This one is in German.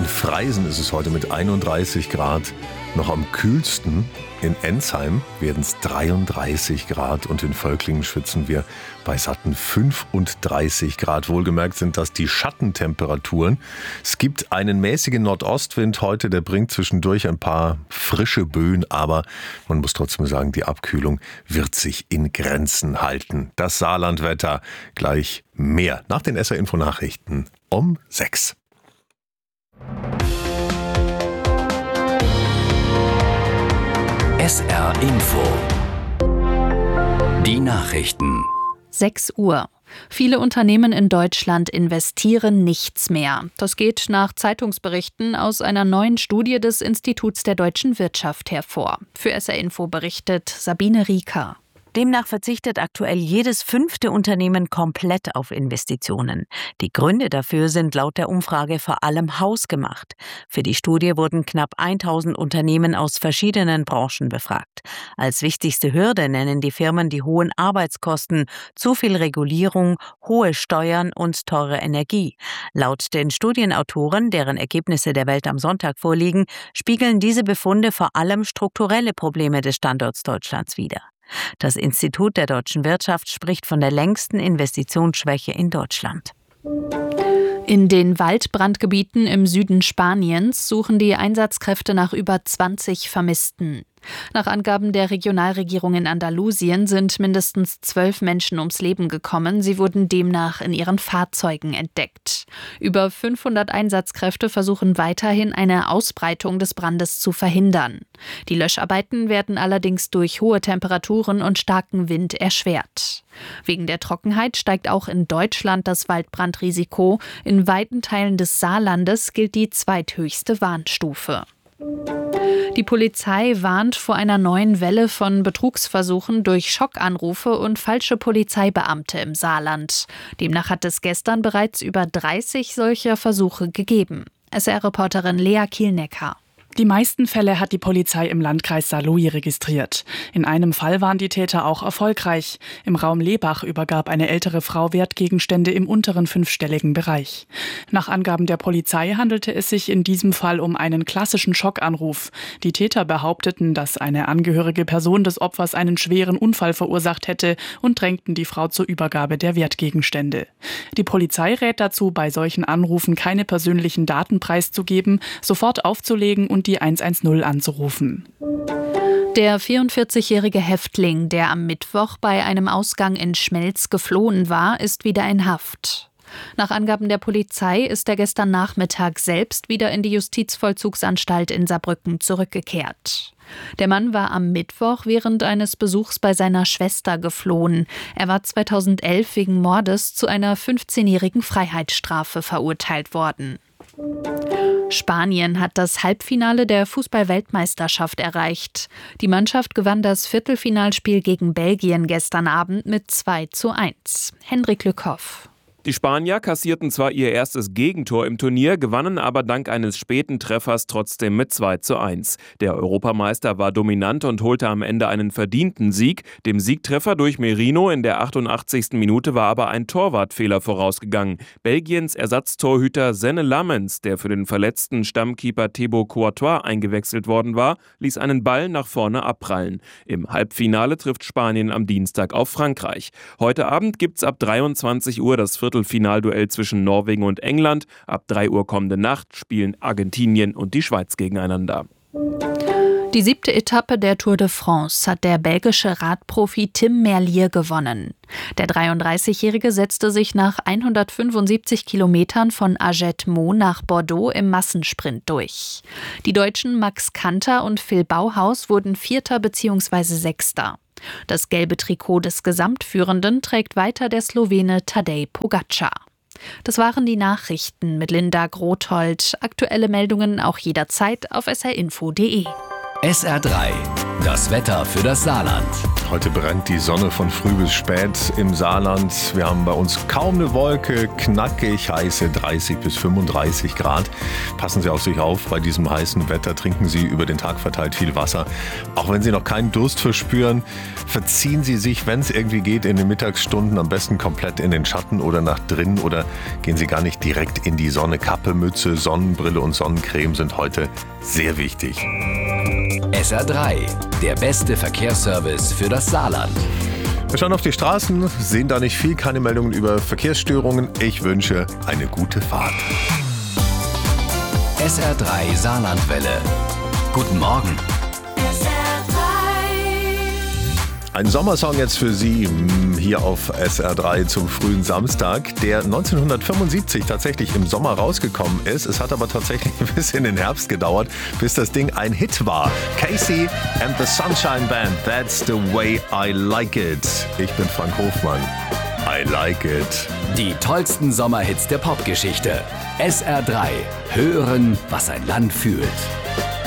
In Freisen ist es heute mit 31 Grad noch am kühlsten. In Ensheim werden es 33 Grad und in Völklingen schwitzen wir bei satten 35 Grad. Wohlgemerkt sind das die Schattentemperaturen. Es gibt einen mäßigen Nordostwind heute, der bringt zwischendurch ein paar frische Böen, aber man muss trotzdem sagen, die Abkühlung wird sich in Grenzen halten. Das Saarlandwetter gleich mehr nach den SR-Info-Nachrichten um 6. SR Info. Die Nachrichten. 6 Uhr. Viele Unternehmen in Deutschland investieren nichts mehr. Das geht nach Zeitungsberichten aus einer neuen Studie des Instituts der deutschen Wirtschaft hervor. Für SR Info berichtet Sabine Rieker. Demnach verzichtet aktuell jedes 5. Unternehmen komplett auf Investitionen. Die Gründe dafür sind laut der Umfrage vor allem hausgemacht. Für die Studie wurden knapp 1000 Unternehmen aus verschiedenen Branchen befragt. Als wichtigste Hürde nennen die Firmen die hohen Arbeitskosten, zu viel Regulierung, hohe Steuern und teure Energie. Laut den Studienautoren, deren Ergebnisse der Welt am Sonntag vorliegen, spiegeln diese Befunde vor allem strukturelle Probleme des Standorts Deutschlands wider. Das Institut der deutschen Wirtschaft spricht von der längsten Investitionsschwäche in Deutschland. In den Waldbrandgebieten im Süden Spaniens suchen die Einsatzkräfte nach über 20 Vermissten. Nach Angaben der Regionalregierung in Andalusien sind mindestens 12 Menschen ums Leben gekommen. Sie wurden demnach in ihren Fahrzeugen entdeckt. Über 500 Einsatzkräfte versuchen weiterhin, eine Ausbreitung des Brandes zu verhindern. Die Löscharbeiten werden allerdings durch hohe Temperaturen und starken Wind erschwert. Wegen der Trockenheit steigt auch in Deutschland das Waldbrandrisiko. In weiten Teilen des Saarlandes gilt die zweithöchste Warnstufe. Die Polizei warnt vor einer neuen Welle von Betrugsversuchen durch Schockanrufe und falsche Polizeibeamte im Saarland. Demnach hat es gestern bereits über 30 solcher Versuche gegeben. SR-Reporterin Lea Kielnecker. Die meisten Fälle hat die Polizei im Landkreis Saarlouis registriert. In einem Fall waren die Täter auch erfolgreich. Im Raum Lebach übergab eine ältere Frau Wertgegenstände im unteren 5-stelligen Bereich. Nach Angaben der Polizei handelte es sich in diesem Fall um einen klassischen Schockanruf. Die Täter behaupteten, dass eine angehörige Person des Opfers einen schweren Unfall verursacht hätte und drängten die Frau zur Übergabe der Wertgegenstände. Die Polizei rät dazu, bei solchen Anrufen keine persönlichen Daten preiszugeben, sofort aufzulegen und die 110 anzurufen. Der 44-jährige Häftling, der am Mittwoch bei einem Ausgang in Schmelz geflohen war, ist wieder in Haft. Nach Angaben der Polizei ist er gestern Nachmittag selbst wieder in die Justizvollzugsanstalt in Saarbrücken zurückgekehrt. Der Mann war am Mittwoch während eines Besuchs bei seiner Schwester geflohen. Er war 2011 wegen Mordes zu einer 15-jährigen Freiheitsstrafe verurteilt worden. Spanien hat das Halbfinale der Fußball-Weltmeisterschaft erreicht. Die Mannschaft gewann das Viertelfinalspiel gegen Belgien gestern Abend mit 2:1. Hendrik Lückhoff. Die Spanier kassierten zwar ihr erstes Gegentor im Turnier, gewannen aber dank eines späten Treffers trotzdem mit 2:1. Der Europameister war dominant und holte am Ende einen verdienten Sieg. Dem Siegtreffer durch Merino in der 88. Minute war aber ein Torwartfehler vorausgegangen. Belgiens Ersatztorhüter Senne Lammens, der für den verletzten Stammkeeper Thibaut Courtois eingewechselt worden war, ließ einen Ball nach vorne abprallen. Im Halbfinale trifft Spanien am Dienstag auf Frankreich. Heute Abend gibt's ab 23 Uhr das Viertelfinalduell zwischen Norwegen und England. Ab 3 Uhr kommende Nacht spielen Argentinien und die Schweiz gegeneinander. Die 7. Etappe der Tour de France hat der belgische Radprofi Tim Merlier gewonnen. Der 33-Jährige setzte sich nach 175 Kilometern von Agetmaux nach Bordeaux im Massensprint durch. Die Deutschen Max Kanter und Phil Bauhaus wurden 4. bzw. 6. Das gelbe Trikot des Gesamtführenden trägt weiter der Slowene Tadej Pogačar. Das waren die Nachrichten mit Linda Grothold. Aktuelle Meldungen auch jederzeit auf srinfo.de. SR3, das Wetter für das Saarland. Heute brennt die Sonne von früh bis spät im Saarland. Wir haben bei uns kaum eine Wolke, knackig heiße 30 bis 35 Grad. Passen Sie auf sich auf, bei diesem heißen Wetter trinken Sie über den Tag verteilt viel Wasser. Auch wenn Sie noch keinen Durst verspüren, verziehen Sie sich, wenn es irgendwie geht, in den Mittagsstunden am besten komplett in den Schatten oder nach drinnen oder gehen Sie gar nicht direkt in die Sonne. Kappe, Mütze, Sonnenbrille und Sonnencreme sind heute sehr wichtig. SR3, der beste Verkehrsservice für das Saarland. Wir schauen auf die Straßen, sehen da nicht viel, keine Meldungen über Verkehrsstörungen. Ich wünsche eine gute Fahrt. SR3 Saarlandwelle. Guten Morgen. Ein Sommersong jetzt für Sie hier auf SR3 zum frühen Samstag, der 1975 tatsächlich im Sommer rausgekommen ist. Es hat aber tatsächlich ein bisschen in den Herbst gedauert, bis das Ding ein Hit war. Casey and the Sunshine Band, That's the Way I Like It. Ich bin Frank Hofmann. I like it. Die tollsten Sommerhits der Popgeschichte. SR3. Hören, was ein Land fühlt.